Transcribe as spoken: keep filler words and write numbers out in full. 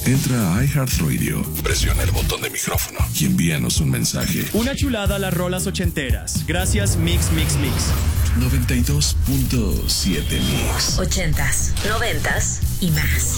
Entra a iHeartRadio, presiona el botón de micrófono y envíanos un mensaje. Una chulada a las rolas ochenteras. Gracias Mix Mix Mix. noventa y dos punto siete Mix. Ochentas, noventas y más.